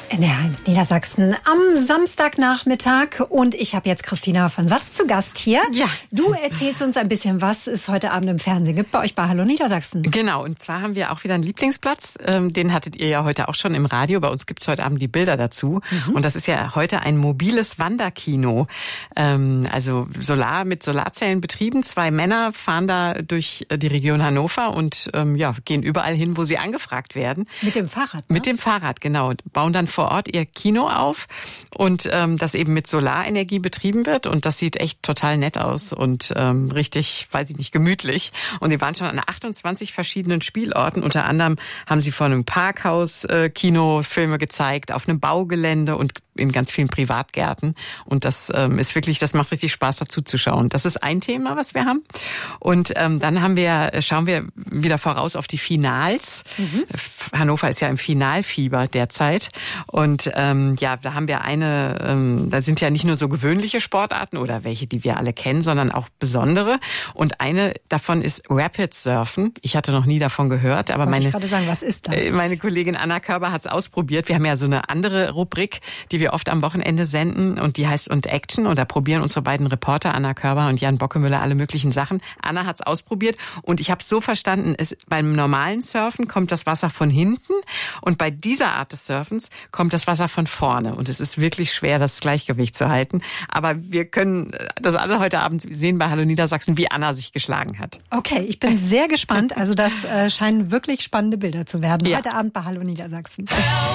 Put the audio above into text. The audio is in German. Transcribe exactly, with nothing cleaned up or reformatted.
N R eins Niedersachsen am Samstagnachmittag und ich habe jetzt Christina von Sass zu Gast hier. Ja. Du erzählst uns ein bisschen, was es heute Abend im Fernsehen gibt bei euch bei Hallo Niedersachsen. Genau, und zwar haben wir auch wieder einen Lieblingsplatz. Ähm, den hattet ihr ja heute auch schon im Radio. Bei uns gibt's heute Abend die Bilder dazu. Mhm. Und das ist ja heute ein mobiles Wanderkino. Ähm, also Solar mit Solarzellen betrieben. Zwei Männer fahren da durch die Region Hannover und ähm, ja, gehen überall hin, wo sie angefragt werden. Mit dem Fahrrad, ne? Mit dem Fahrrad, genau. Bauen dann vor Ort ihr Kino auf und ähm, das eben mit Solarenergie betrieben wird und das sieht echt total nett aus und ähm, richtig, weiß ich nicht, gemütlich. Und die waren schon an achtundzwanzig verschiedenen Spielorten. Unter anderem haben sie vor einem Parkhaus äh, Kinofilme gezeigt, auf einem Baugelände und in ganz vielen Privatgärten. Und das ähm, ist wirklich, das macht richtig Spaß, dazu zu schauen. Das ist ein Thema, was wir haben. Und ähm, dann haben wir, schauen wir wieder voraus auf die Finals. Mhm. Hannover ist ja im Finalfieber derzeit. Und ähm, ja, da haben wir eine, ähm, da sind ja nicht nur so gewöhnliche Sportarten oder welche, die wir alle kennen, sondern auch besondere. Und eine davon ist Rapid Surfen. Ich hatte noch nie davon gehört, aber Wollte meine, ich gerade sagen, was ist das? meine Kollegin Anna Körber hat es ausprobiert. Wir haben ja so eine andere Rubrik, die wir oft am Wochenende senden und die heißt Und Action und da probieren unsere beiden Reporter Anna Körber und Jan Bockemüller alle möglichen Sachen. Anna hat es ausprobiert und ich habe es so verstanden, es, beim normalen Surfen kommt das Wasser von hinten und bei dieser Art des Surfens kommt das Wasser von vorne und es ist wirklich schwer, das Gleichgewicht zu halten. Aber wir können das alle heute Abend sehen bei Hallo Niedersachsen, wie Anna sich geschlagen hat. Okay, ich bin sehr gespannt. Also das äh, scheinen wirklich spannende Bilder zu werden. Ja. Heute Abend bei Hallo Niedersachsen.